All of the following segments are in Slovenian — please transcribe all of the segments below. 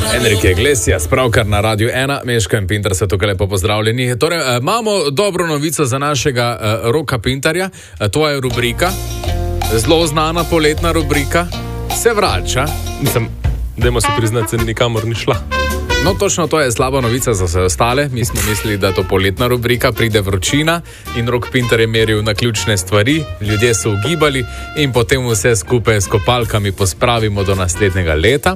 Enrique Iglesias, pravkar na Radiu 1, Meško in Pintar se tukaj lepo pozdravljeni. Torej, imamo dobro novico za našega Roka Pintarja. Tvoja rubrika, zelo znana poletna rubrika, se vrača. Mislim, dajmo se priznati, nikamor ni šla. No, točno to je slaba novica za vse ostale. Mi smo mislili, da je to poletna rubrika, pride vročina in Rok Pintar je meril na ključne stvari, ljudje so ugibali in potem vse skupaj s kopalkami pospravimo do naslednjega leta.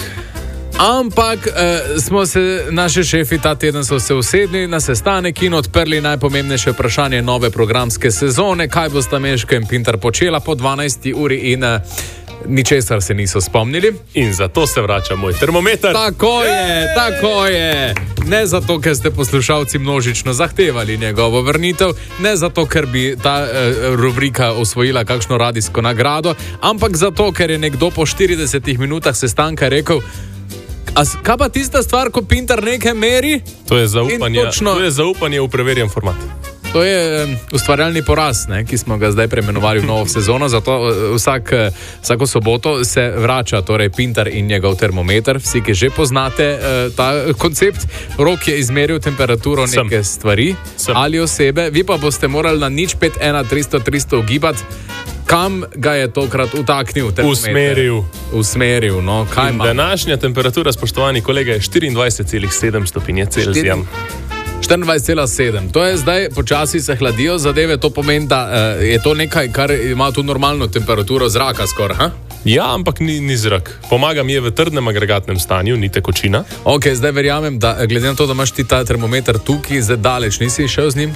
Ampak naši šefi ta teden so se usedli na sestanek in odprli najpomembnejše vprašanje nove programske sezone, kaj bosta Meško in Pintar počela po 12. uri in ničesar se niso spomnili. In zato se vrača moj termometer. Tako je. Ne zato, ker ste poslušalci množično zahtevali njegovo vrnitev, ne zato, ker bi ta rubrika osvojila kakšno radijsko nagrado, ampak zato, ker je nekdo po 40 minutah sestanka rekel: kaj pa tista stvar, ko Pintar nekaj meri? To je zaupanje v preverjen format. To je ustvarjalni poraz, ki smo ga zdaj preimenovali v novo sezono, zato vsako soboto se vrača torej Pintar in njegov termometer. Vsi, ki že poznate ta koncept, Rok je izmeril temperaturo neke stvari ali osebe, vi pa boste morali na 051-300-300 ugibati, kam ga je tokrat utaknil termometer. Usmeril, no, kaj ima. Današnja temperatura, spoštovani kolega, je 24,7 stopinje Celzija. 24,7. To je zdaj, počasi se hladijo zadeve, to pomeni, da je to nekaj, kar ima tu normalno temperaturo zraka skoraj, ha? Ja, ampak ni zrak. Pomaga mi je v trdnem agregatnem stanju, ni tekočina. Ok, zdaj verjamem, da glede na to, da imaš ti ta termometer tukaj, zdaj daleč nisi šel z njim?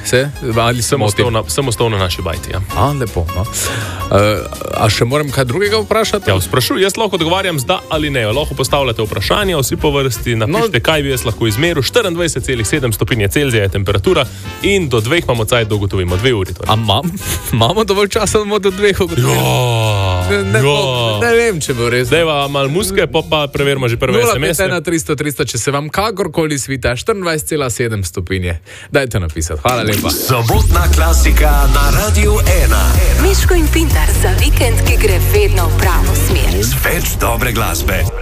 Sem ostal na naši bajti, ja. Lepo, no. A še moram kaj drugega vprašati? Ja, sprašuj, jaz lahko odgovarjam z da ali ne. Lahko postavljate vprašanje, vsi po vrsti, napišite, kaj bi jaz lahko izmeril. 24,7 stopinje Celzija je temperatura in do 2 imamo cajt, da ugotovimo 2 uri. Torej. Imamo dovolj časa, da bomo do 2 ugotovili? Ne vem, če bo res. Dejva malo muske, pa preverimo že prve SMS. 051-300-300, če se vam kakorkoli svita 24,7 stopinje. Dajte napisati. Hvala lepa. Sobotna klasika na Radiu 1. Meško in Pintar za vikend, ki gre vedno v pravo smer. Več dobre glasbe.